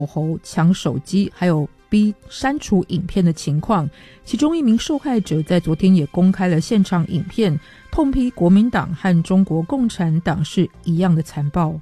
喉、抢手机，还有逼删除影片的情况。其中一名受害者在昨天也公开了现场影片，痛批国民党和中国共产党是一样的残暴。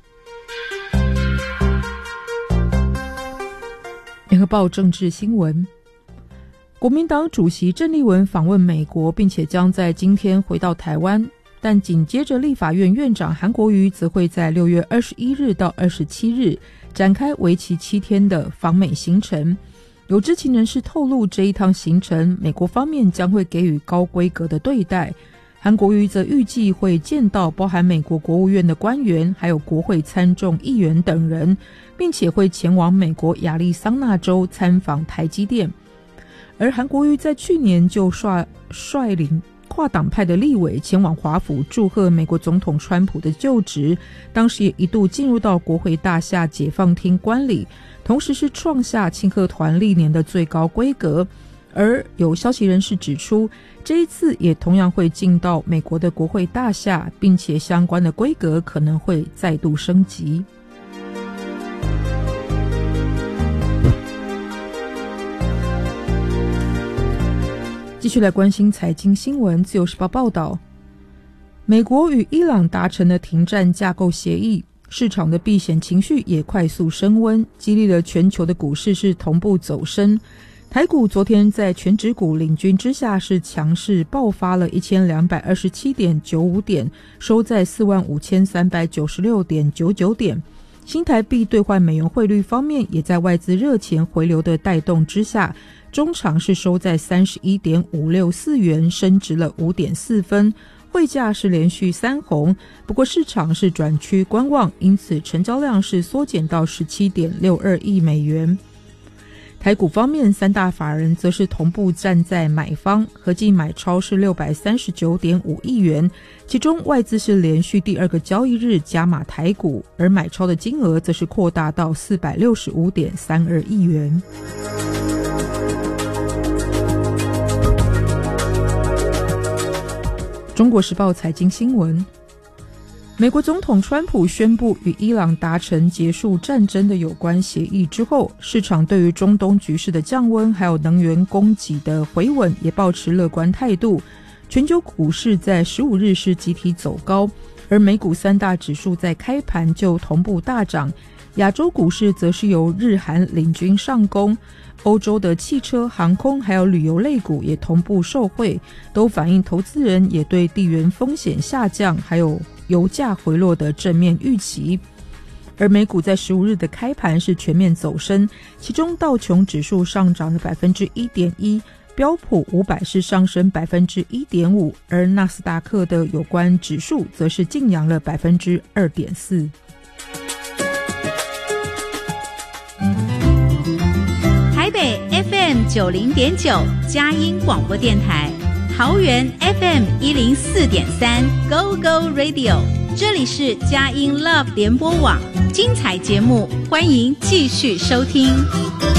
联合报政治新闻，国民党主席郑丽文访问美国，并且将在今天回到台湾，但紧接着立法院院长韩国瑜则会在6月21日到27日展开为期7天的访美行程。有知情人士透露，这一趟行程美国方面将会给予高规格的对待，韩国瑜则预计会见到包含美国国务院的官员，还有国会参众议员等人，并且会前往美国亚利桑那州参访台积电。而韩国瑜在去年就率领跨党派的立委前往华府祝贺美国总统川普的就职，当时也一度进入到国会大厦解放厅观礼，同时是创下庆贺团历年的最高规格。而有消息人士指出，这一次也同样会进到美国的国会大厦，并且相关的规格可能会再度升级。继续来关心财经新闻，自由时报报道，美国与伊朗达成了停战架构协议，市场的避险情绪也快速升温，激励了全球的股市是同步走升。台股昨天在全指股领军之下是强势爆发了 1227.95 点，收在 45,396.99 点。新台币兑换美元汇率方面，也在外资热钱回流的带动之下，中场是收在 31.564 元，升值了 5.4 分，汇价是连续3红，不过市场是转趋观望，因此成交量是缩减到 17.62 亿美元。台股方面，三大法人则是同步站在买方，合计买超是 639.5 亿元，其中外资是连续第2个交易日加码台股，而买超的金额则是扩大到 465.32 亿元。中国时报财经新闻，美国总统川普宣布与伊朗达成结束战争的有关协议之后，市场对于中东局势的降温还有能源供给的回稳也抱持乐观态度。全球股市在15日是集体走高，而美股3大指数在开盘就同步大涨，亚洲股市则是由日韩领军上攻，欧洲的汽车、航空还有旅游类股也同步受惠，都反映投资人也对地缘风险下降还有油价回落的正面预期。而美股在15日的开盘是全面走升，其中道琼指数上涨了 1.1%， 标普500是上升 1.5%， 而纳斯达克的有关指数则是劲扬了 2.4%。 台北 FM 90.9 佳音广播电台，桃园 FM 104.3 Go Go Radio， 这里是佳音 Love 联播网，精彩节目欢迎继续收听。